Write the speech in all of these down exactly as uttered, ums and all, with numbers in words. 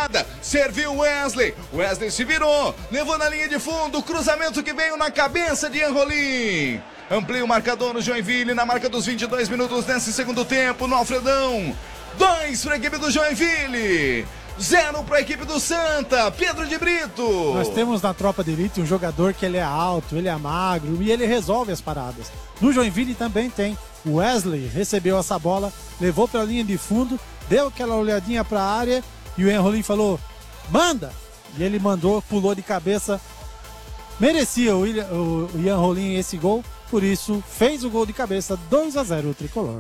jogada, serviu Wesley, Wesley se virou, levou na linha de fundo, cruzamento que veio na cabeça de Ian Rolim. Amplia o marcador no Joinville, na marca dos vinte e dois minutos nesse segundo tempo, no Alfredão. Dois para a equipe do Joinville, zero para a equipe do Santa. Pedro de Brito. Nós temos na tropa de elite um jogador que ele é alto, ele é magro e ele resolve as paradas. No Joinville também tem. O Wesley recebeu essa bola, levou para a linha de fundo, deu aquela olhadinha para a área e o Ian Rolim falou, manda! E ele mandou, pulou de cabeça. Merecia o Ian, o Ian Rolim esse gol, por isso fez o gol de cabeça, dois a zero o tricolor.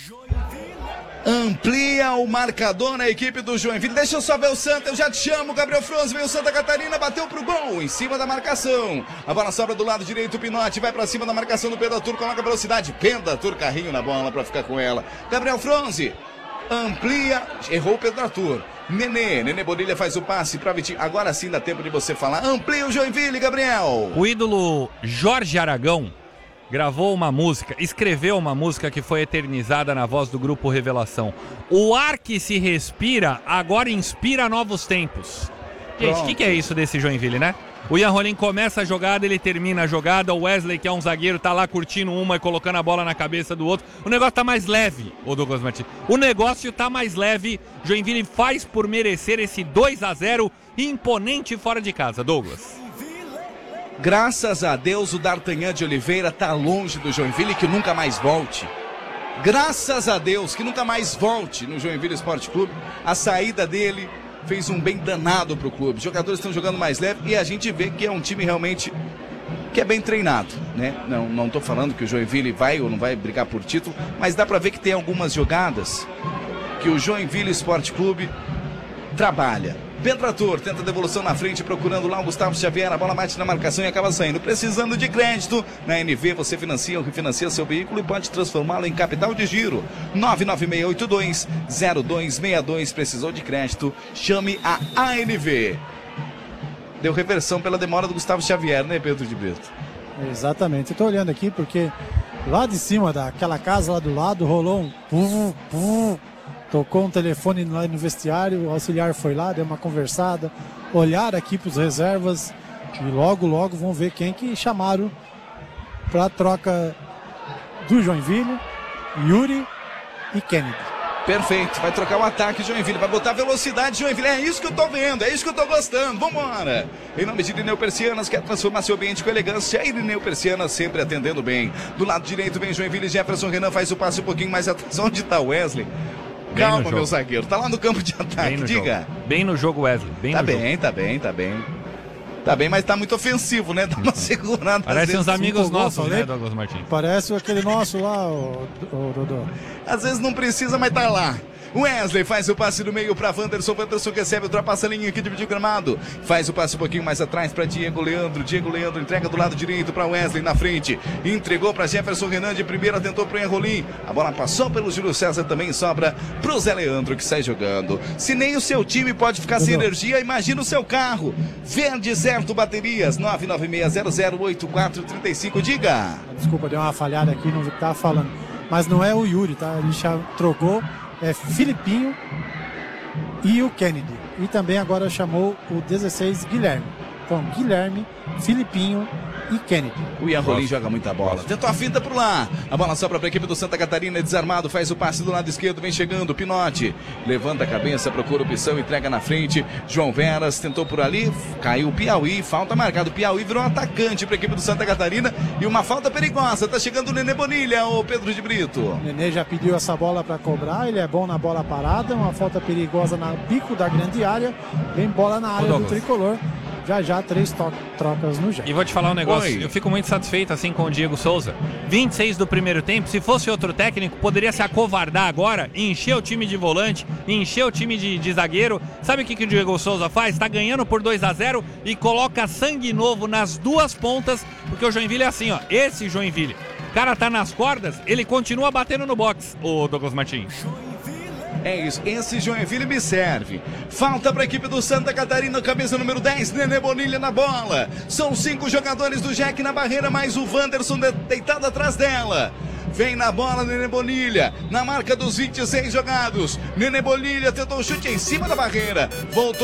Amplia o marcador na equipe do Joinville. Deixa eu só ver o Santa, eu já te chamo. Gabriel Franz, veio o Santa Catarina, bateu pro gol, em cima da marcação. A bola sobra do lado direito, o Pinotti vai pra cima da marcação do Pedatur, coloca a velocidade. Pedatur, carrinho na bola pra ficar com ela. Gabriel Franz amplia, errou o Pedatur. Nenê, Nenê Bonilha faz o passe pra Vitinho. Agora sim dá tempo de você falar. Amplia o Joinville, Gabriel. O ídolo Jorge Aragão gravou uma música, escreveu uma música que foi eternizada na voz do grupo Revelação. O ar que se respira agora inspira novos tempos. Gente, o que, que é isso desse Joinville, né? O Ian Rolim começa a jogada, ele termina a jogada. O Wesley, que é um zagueiro, tá lá curtindo uma e colocando a bola na cabeça do outro. O negócio tá mais leve, o Douglas Martins. O negócio tá mais leve. Joinville faz por merecer esse dois a zero imponente fora de casa, Douglas. Graças a Deus o D'Artagnan de Oliveira tá longe do Joinville, que nunca mais volte. Graças a Deus que nunca mais volte no Joinville Esporte Clube. A saída dele fez um bem danado pro clube. Os jogadores estão jogando mais leve e a gente vê que é um time realmente que é bem treinado, né? Não, não tô falando que o Joinville vai ou não vai brigar por título, mas dá pra ver que tem algumas jogadas que o Joinville Esporte Clube trabalha. Petrator tenta devolução na frente, procurando lá o Gustavo Xavier, a bola bate na marcação e acaba saindo. Precisando de crédito, na N V você financia ou refinancia seu veículo e pode transformá-lo em capital de giro. nove nove seis oito dois zero dois seis dois, precisou de crédito, chame a A N V. Deu reversão pela demora do Gustavo Xavier, né, Pedro de Brito? Exatamente, eu tô olhando aqui porque lá de cima daquela casa lá do lado rolou um pum, pum. Tocou um telefone lá no vestiário, o auxiliar foi lá, deu uma conversada, olharam aqui para os reservas e logo, logo vão ver quem que chamaram para a troca do Joinville, Yuri e Kennedy. Perfeito, vai trocar o ataque Joinville, vai botar velocidade Joinville, é isso que eu tô vendo, é isso que eu tô gostando, vambora! Em nome de Irineu Persianas, quer transformar seu ambiente com elegância, Irineu Persianas sempre atendendo bem. Do lado direito vem Joinville, Jefferson Renan faz o passe um pouquinho mais atrás, onde tá o Wesley? Calma, meu zagueiro, tá lá no campo de ataque, bem diga. Jogo. Bem no jogo, Wesley, bem tá no bem, jogo. Tá bem, tá bem, tá bem. Tá bem, mas tá muito ofensivo, né? Dá uma segurada. Parece uns amigos nossos, falei, né, Douglas Martins? Parece aquele nosso lá, o, o Dodô. Às vezes não precisa, mas tá lá. Wesley faz o passe no meio para Wanderson, Wanderson recebe, ultrapassa a linha aqui, dividiu o gramado, faz o passe um pouquinho mais atrás para Diego Leandro, Diego Leandro entrega do lado direito para Wesley na frente, entregou para Jefferson Renan de primeira, tentou para o Ian Rolim, a bola passou pelo Júlio César, também sobra pro Zé Leandro que sai jogando. Se nem o seu time pode ficar sem energia, imagina o seu carro. Verde Certo Baterias, nove nove seis zero zero oito quatro três cinco, diga. Desculpa, deu uma falhada aqui, não vi o que tava falando, mas não é o Yuri, tá? Ele já trocou. É Filipinho e o Kennedy. E também agora chamou o dezesseis Guilherme. Então, Guilherme, Filipinho e Kennedy. O Ian Rolim joga muita bola. Tentou a finta por lá. A bola sobra para a equipe do Santa Catarina, desarmado, faz o passe do lado esquerdo, vem chegando, Pinotti. Levanta a cabeça, procura opção, entrega na frente. João Veras tentou por ali, caiu o Piauí, falta marcada. O Piauí virou um atacante para a equipe do Santa Catarina e uma falta perigosa. Tá chegando o Nenê Bonilha, o Pedro de Brito. O Nenê já pediu essa bola para cobrar, ele é bom na bola parada, uma falta perigosa na bico da grande área. Vem bola na área do tricolor. Já já três trocas no jogo. E vou te falar um negócio, Oi. Eu fico muito satisfeito assim com o Diego Souza. vinte e seis do primeiro tempo, se fosse outro técnico, poderia se acovardar agora, encher o time de volante, encher o time de, de zagueiro. Sabe o que, que o Diego Souza faz? Tá ganhando por dois a zero e coloca sangue novo nas duas pontas, porque o Joinville é assim, ó, esse Joinville. O cara tá nas cordas, ele continua batendo no box, o Douglas Martins. É isso, esse Joinville me serve. Falta para a equipe do Santa Catarina, camisa número dez, Nenê Bonilha na bola. São cinco jogadores do Jack na barreira, mais o Wanderson deitado atrás dela. Vem na bola Nenê Bonilha, na marca dos vinte e seis jogados. Nenê Bonilha tentou o chute em cima da barreira. Voltou.